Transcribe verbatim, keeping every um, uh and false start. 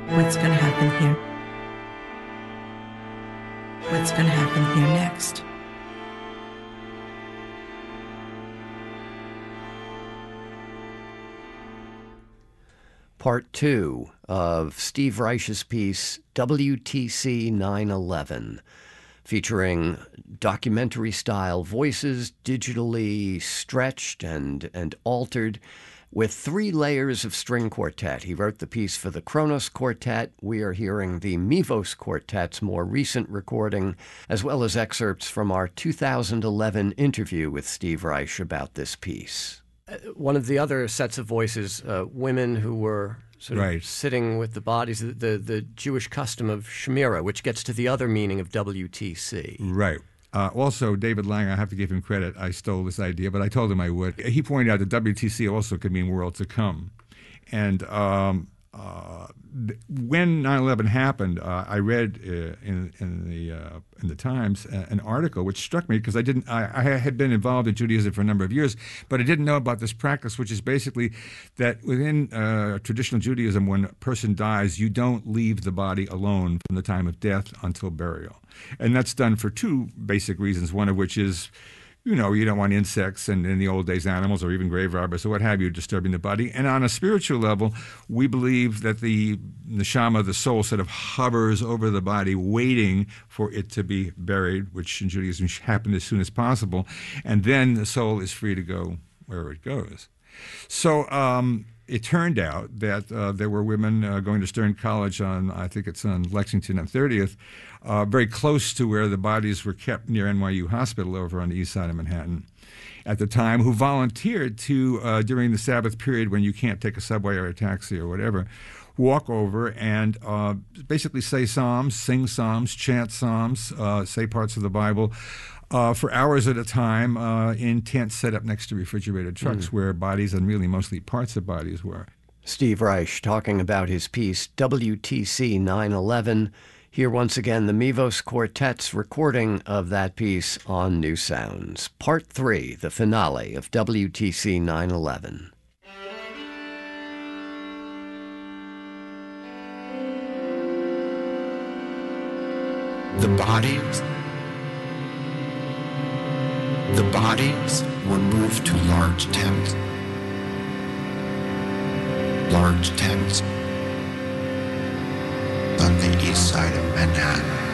What's going to happen here? What's going to happen here next? Part two of Steve Reich's piece, W T C nine eleven, featuring documentary-style voices digitally stretched and, and altered with three layers of string quartet. He wrote the piece for the Kronos Quartet. We are hearing the Mivos Quartet's more recent recording, as well as excerpts from our two thousand eleven interview with Steve Reich about this piece. One of the other sets of voices, uh, women who were sort of Right. sitting with the bodies, the, the, the Jewish custom of Shemira, which gets to the other meaning of W T C. Right. Uh, also, David Lang, I have to give him credit. I stole this idea, but I told him I would. He pointed out that W T C also could mean world to come. And um, uh, th- when nine eleven happened, uh, I read uh, in, in, the, uh, in the Times uh, an article which struck me because I didn't. I, I had been involved in Judaism for a number of years, but I didn't know about this practice, which is basically that within uh, traditional Judaism, when a person dies, you don't leave the body alone from the time of death until burial. And that's done for two basic reasons, one of which is, you know, you don't want insects and in the old days animals or even grave robbers or what have you disturbing the body. And on a spiritual level, we believe that the neshama, the soul, sort of hovers over the body waiting for it to be buried, which in Judaism should happen as soon as possible. And then the soul is free to go wherever it goes. So um, it turned out that uh, there were women uh, going to Stern College on, I think it's on Lexington and thirtieth, uh, very close to where the bodies were kept near N Y U Hospital over on the east side of Manhattan at the time, who volunteered to, uh, during the Sabbath period when you can't take a subway or a taxi or whatever, walk over and uh, basically say psalms, sing psalms, chant psalms, uh, say parts of the Bible, Uh, for hours at a time uh, in tents set up next to refrigerated trucks mm. where bodies and really mostly parts of bodies were. Steve Reich talking about his piece, W T C nine eleven. Here once again, the Mivos Quartet's recording of that piece on New Sounds. Part three, the finale of W T C nine eleven. The bodies The bodies were moved to large tents. Large tents on the east side of Manhattan.